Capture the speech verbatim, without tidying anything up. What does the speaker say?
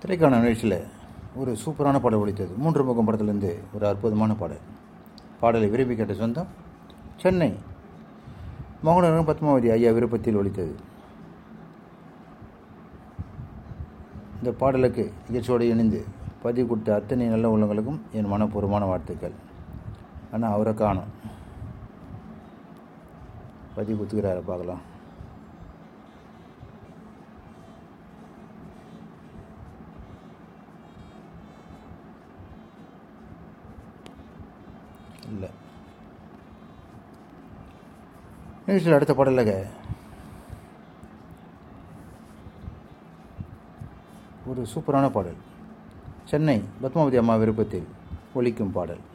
திரைக்கான நிகழ்ச்சியில் ஒரு சூப்பரான பாடல் ஒலித்தது. மூன்று முகம் படத்திலிருந்து ஒரு அற்புதமான பாடல். பாடலை விரும்பி கேட்ட சொந்தம் சென்னை மோகனரங்கம் பத்மாவதி ஐயா விருப்பத்தில் ஒலித்தது. இந்த பாடலுக்கு நிகழ்ச்சியோடு இணைந்து பதிவு கொடுத்த அத்தனை நல்ல உள்ளங்களுக்கும் என் மனப்பூர்வமான வாழ்த்துக்கள். ஆனால் அவரை காணும் பதிவு கொடுத்துக்கிறார பார்க்கலாம். இல்லை நிகழ்ச்சியில் அடுத்த பாடலாக ஒரு சூப்பரான பாடல். சென்னை பத்மாவதி அம்மா விருப்பத்தில் ஒலிக்கும் பாடல்.